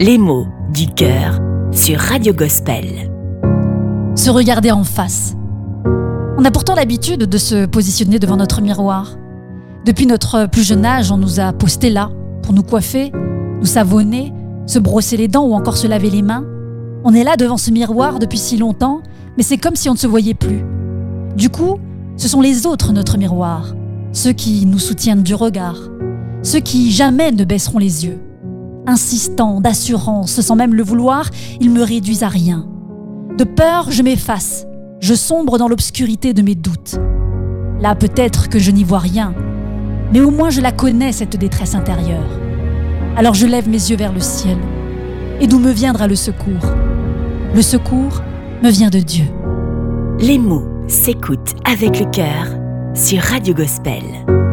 Les mots du cœur sur Radio Gospel. Se regarder en face. On a pourtant l'habitude de se positionner devant notre miroir. Depuis notre plus jeune âge, on nous a postés là pour nous coiffer, nous savonner, se brosser les dents ou encore se laver les mains. On est là devant ce miroir depuis si longtemps, mais c'est comme si on ne se voyait plus. Du coup, ce sont les autres notre miroir, ceux qui nous soutiennent du regard, ceux qui jamais ne baisseront les yeux. Insistants, d'assurance, sans même le vouloir, ils me réduisent à rien. De peur, je m'efface, je sombre dans l'obscurité de mes doutes. Là, peut-être que je n'y vois rien, mais au moins je la connais, cette détresse intérieure. Alors je lève mes yeux vers le ciel, et d'où me viendra le secours? Le secours me vient de Dieu. Les mots s'écoutent avec le cœur sur Radio Gospel.